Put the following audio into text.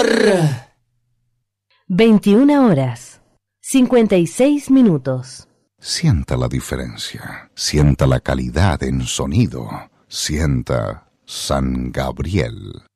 21 horas, 56 minutos. Sienta la diferencia, sienta la calidad en sonido, sienta San Gabriel.